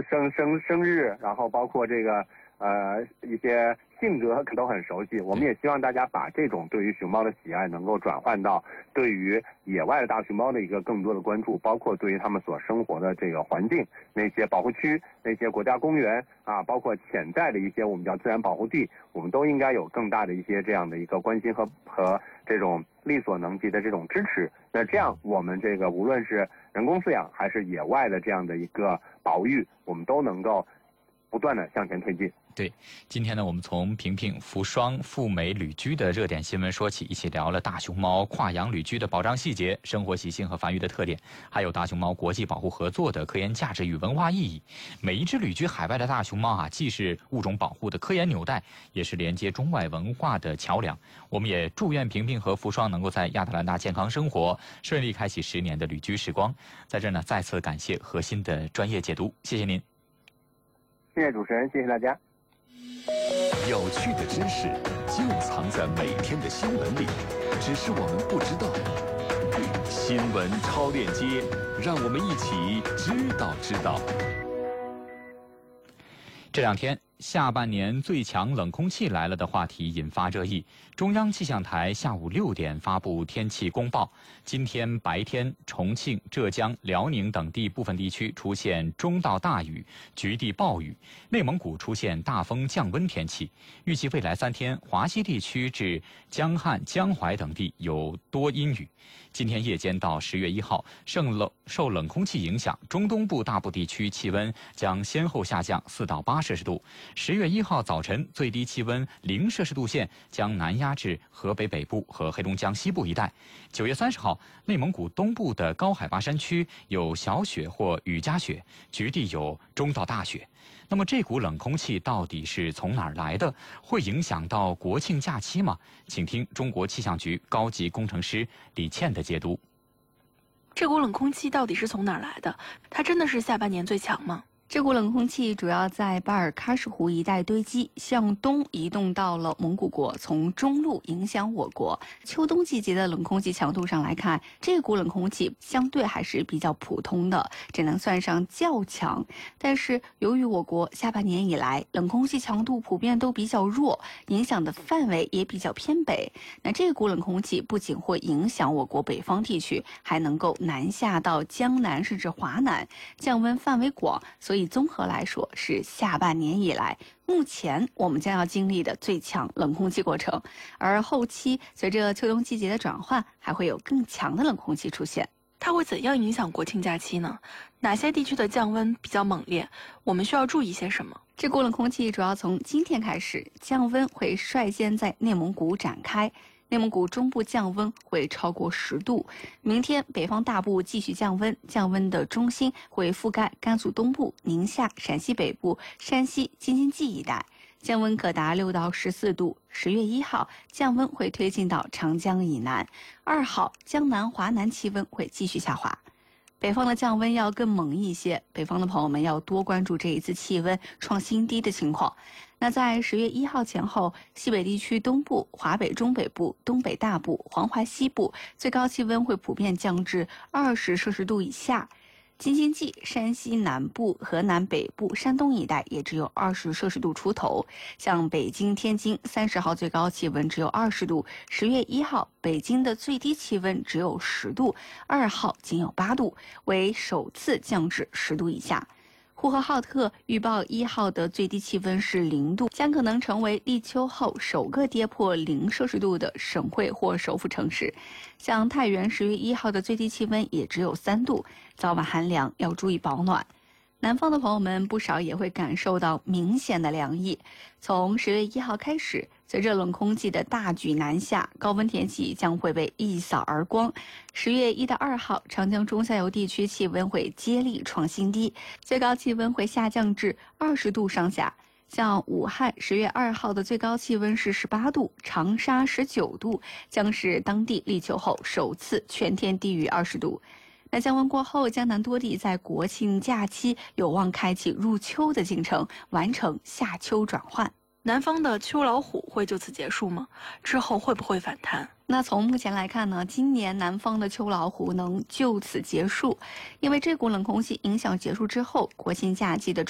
生日，然后包括这个一些性格都很熟悉。我们也希望大家把这种对于熊猫的喜爱能够转换到对于野外的大熊猫的一个更多的关注，包括对于他们所生活的这个环境，那些保护区、那些国家公园啊，包括潜在的一些我们叫自然保护地，我们都应该有更大的一些这样的一个关心和这种力所能及的这种支持。那这样我们这个无论是人工饲养还是野外的这样的一个保育，我们都能够不断的向前推进。 对，今天呢，我们从萍萍扶霜赴美旅居的热点新闻说起，一起聊了大熊猫跨洋旅居的保障细节、生活习性和繁育的特点，还有大熊猫国际保护合作的科研价值与文化意义。每一只旅居海外的大熊猫啊，既是物种保护的科研纽带，也是连接中外文化的桥梁。我们也祝愿萍萍和扶霜能够在亚特兰大健康生活，顺利开启10年的旅居时光。在这呢，再次感谢核心的专业解读，谢谢您。 谢谢主持人，谢谢大家。 有趣的知识就藏在每天的新闻里，只是我们不知道。新闻超链接，让我们一起知道。 这2天，下半年最强冷空气来了的话题引发热议。中央气象台下午6点发布天气公报，今天白天，重庆、浙江、辽宁等地部分地区出现中到大雨，局地暴雨；内蒙古出现大风降温天气。预计未来3天，华西地区至江汉、江淮等地有多阴雨。今天夜间到10月1号，受冷空气影响，中东部大部地区气温将先后下降4到8摄氏度。10月1号早晨，最低气温0摄氏度线将南压至河北北部和黑龙江西部一带。9月30号，内蒙古东部的高海拔山区有小雪或雨夹雪，局地有中到大雪。那么这股冷空气到底是从哪儿来的？会影响到国庆假期吗？请听中国气象局高级工程师李倩的解读。 这股冷空气到底是从哪儿来的？它真的是下半年最强吗？ 这股冷空气主要在巴尔喀什湖一带堆积，向东移动到了蒙古国，从中路影响我国。秋冬季节的冷空气强度上来看，这股冷空气相对还是比较普通的，只能算上较强。但是由于我国下半年以来冷空气强度普遍都比较弱，影响的范围也比较偏北，那这股冷空气不仅会影响我国北方地区，还能够南下到江南甚至华南，降温范围广，所以综合来说是下半年以来目前我们将要经历的最强冷空气过程。而后期随着秋冬季节的转换，还会有更强的冷空气出现。 它会怎样影响国庆假期呢？哪些地区的降温比较猛烈？我们需要注意些什么？ 这股冷空气主要从今天开始，降温会率先在内蒙古展开。内蒙古中部降温会超过10度，明天北方大部继续降温，降温的中心会覆盖甘肃东部、宁夏、陕西北部、山西、京津冀一带，降温可达6到14度。10月1号，降温会推进到长江以南，2号江南、华南气温会继续下滑。北方的降温要更猛一些，北方的朋友们要多关注这一次气温创新低的情况。那在10月1号前后，西北地区东部、华北中北部、东北大部、黄淮西部最高气温会普遍降至20摄氏度以下。京津冀、山西南部、河南北部、山东一带也只有20摄氏度出头。像北京、天津30号最高气温只有20度，10月1号北京的最低气温只有10度，2号仅有8度，为首次降至10度以下。呼和浩特预报1号的最低气温是0度，将可能成为立秋后首个跌破0摄氏度的省会或首府城市。像太原10月1号的最低气温也只有3度，早晚寒凉，要注意保暖。南方的朋友们不少也会感受到明显的凉意。从10月1号开始，随着冷空气的大举南下，高温天气将会被一扫而光。10月1到2号，长江中下游地区气温会接力创新低，最高气温会下降至20度上下。像武汉10月2号的最高气温是18度，长沙19度，将是当地立秋后首次全天低于20度。那降温过后，江南多地在国庆假期有望开启入秋的进程，完成夏秋转换。 南方的秋老虎会就此结束吗？之后会不会反弹？ 那从目前来看呢，今年南方的秋老虎能就此结束，因为这股冷空气影响结束之后，国庆假期的